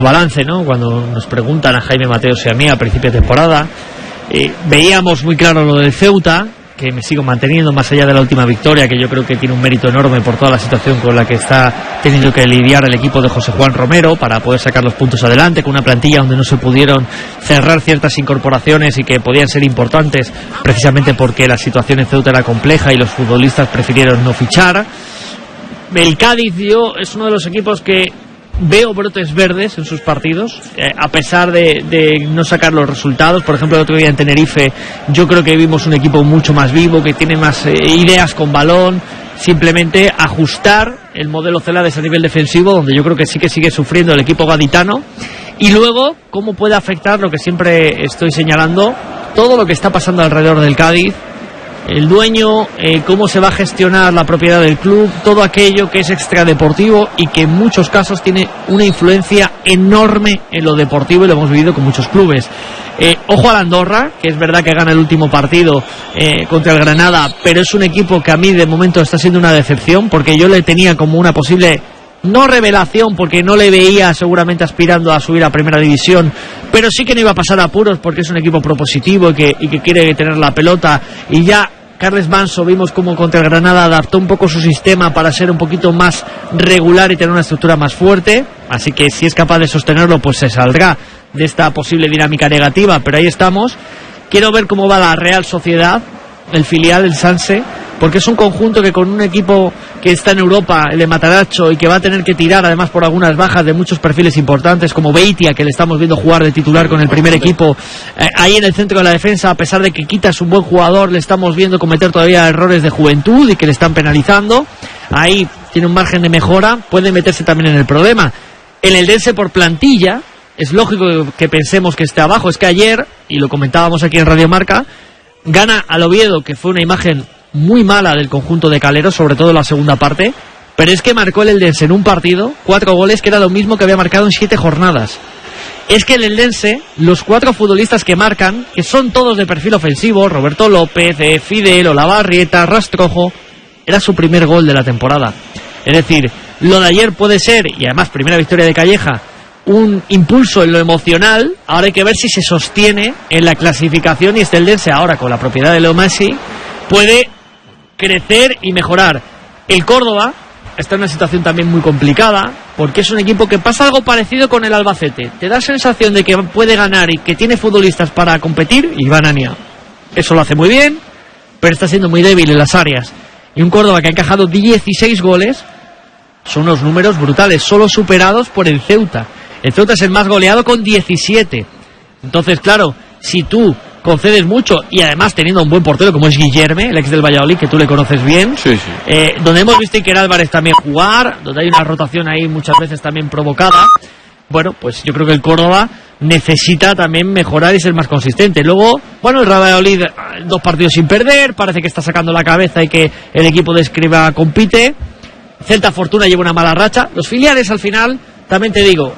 balance, ¿no? Cuando nos preguntan a Jaime Mateos y a mí a principio de temporada, veíamos muy claro lo del Ceuta, que me sigo manteniendo más allá de la última victoria, que yo creo que tiene un mérito enorme por toda la situación con la que está teniendo que lidiar el equipo de José Juan Romero para poder sacar los puntos adelante, con una plantilla donde no se pudieron cerrar ciertas incorporaciones y que podían ser importantes precisamente porque la situación en Ceuta era compleja y los futbolistas prefirieron no fichar. El Cádiz, yo, es uno de los equipos que veo brotes verdes en sus partidos, a pesar de no sacar los resultados. Por ejemplo, el otro día en Tenerife yo creo que vimos un equipo mucho más vivo, que tiene más ideas con balón. Simplemente ajustar el modelo Celades a nivel defensivo, donde yo creo que sí que sigue sufriendo el equipo gaditano. Y luego, cómo puede afectar lo que siempre estoy señalando, todo lo que está pasando alrededor del Cádiz, el dueño, cómo se va a gestionar la propiedad del club, todo aquello que es extradeportivo y que en muchos casos tiene una influencia enorme en lo deportivo, y lo hemos vivido con muchos clubes. Ojo a la Andorra, que es verdad que gana el último partido contra el Granada, pero es un equipo que a mí de momento está siendo una decepción, porque yo le tenía como una posible, no revelación, porque no le veía seguramente aspirando a subir a primera división, pero sí que no iba a pasar apuros porque es un equipo propositivo y que quiere tener la pelota. Y ya Carles Manso vimos como contra el Granada adaptó un poco su sistema para ser un poquito más regular y tener una estructura más fuerte, así que si es capaz de sostenerlo, pues se saldrá de esta posible dinámica negativa. Pero ahí estamos. Quiero ver cómo va la Real Sociedad, el filial del Sanse, porque es un conjunto que con un equipo que está en Europa, el de Mataracho, y que va a tener que tirar además por algunas bajas de muchos perfiles importantes, como Beitia, que le estamos viendo jugar de titular con el primer equipo, ahí en el centro de la defensa, a pesar de que quitas un buen jugador, le estamos viendo cometer todavía errores de juventud y que le están penalizando. Ahí tiene un margen de mejora, puede meterse también en el problema. El Eldense, por plantilla, es lógico que pensemos que esté abajo. Es que ayer, y lo comentábamos aquí en Radio Marca, gana al Oviedo, que fue una imagen muy mala del conjunto de Calero, sobre todo en la segunda parte, pero es que marcó el Eldense en un partido 4 goles, que era lo mismo que había marcado en 7 jornadas. Es que el Eldense, los 4 futbolistas que marcan, que son todos de perfil ofensivo, Roberto López, Fidel, Olavarrieta, Rastrojo, era su primer gol de la temporada. Es decir, lo de ayer puede ser, y además primera victoria de Calleja, un impulso en lo emocional. Ahora hay que ver si se sostiene en la clasificación, y este Eldense ahora con la propiedad de Leo Messi puede crecer y mejorar. El Córdoba está en una situación también muy complicada, porque es un equipo que pasa algo parecido con el Albacete. Te da sensación de que puede ganar y que tiene futbolistas para competir, y Iván Ania eso lo hace muy bien, pero está siendo muy débil en las áreas. Y un Córdoba que ha encajado 16 goles, son unos números brutales, solo superados por el Ceuta. El Ceuta es el más goleado con 17. Entonces, claro, si tú concedes mucho, y además teniendo un buen portero como es Guillerme, el ex del Valladolid, que tú le conoces bien, sí. Donde hemos visto a Iker Álvarez también jugar, donde hay una rotación ahí muchas veces también provocada, bueno, pues yo creo que el Córdoba necesita también mejorar y ser más consistente. Luego, bueno, el Valladolid 2 partidos sin perder, parece que está sacando la cabeza y que el equipo de Escribá compite. Celta Fortuna lleva una mala racha. Los filiales al final, también te digo,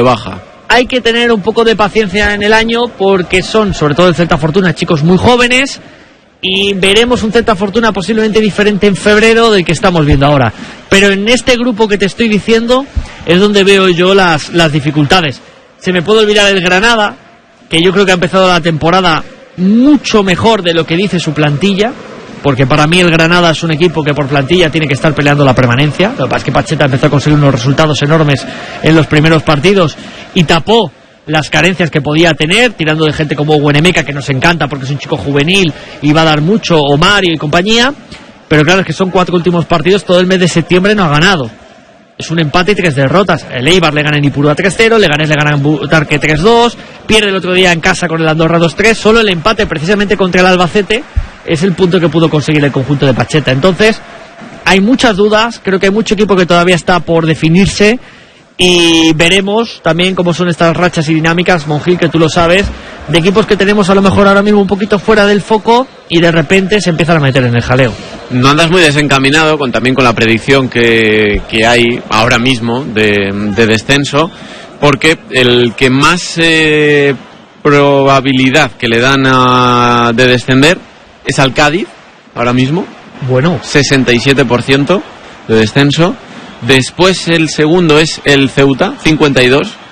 hay que tener un poco de paciencia en el año, porque son, sobre todo el Celta Fortuna, chicos muy jóvenes, y veremos un Celta Fortuna posiblemente diferente en febrero del que estamos viendo ahora. Pero en este grupo que te estoy diciendo es donde veo yo las dificultades. Se me puede olvidar el Granada, que yo creo que ha empezado la temporada mucho mejor de lo que dice su plantilla, porque para mí el Granada es un equipo que por plantilla tiene que estar peleando la permanencia. Lo que pasa es que Pacheta empezó a conseguir unos resultados enormes en los primeros partidos y tapó las carencias que podía tener, tirando de gente como Guenemeca, que nos encanta porque es un chico juvenil y va a dar mucho, o Mario y compañía. Pero claro, es que son 4 últimos partidos, todo el mes de septiembre no ha ganado. Es un empate y 3 derrotas. El Eibar le gana en Ipurúa 3-0, Leganés le gana en Butarque 3-2, pierde el otro día en casa con el Andorra 2-3. Solo el empate precisamente contra el Albacete es el punto que pudo conseguir el conjunto de Pacheta. Entonces, hay muchas dudas, creo que hay mucho equipo que todavía está por definirse, y veremos también cómo son estas rachas y dinámicas, Monjil, que tú lo sabes, de equipos que tenemos a lo mejor ahora mismo un poquito fuera del foco y de repente se empiezan a meter en el jaleo. No andas muy desencaminado también con la predicción que hay ahora mismo de descenso, porque el que más probabilidad que le dan de descender es al Cádiz, ahora mismo. Bueno, 67% de descenso. Después el segundo es el Ceuta, 52%.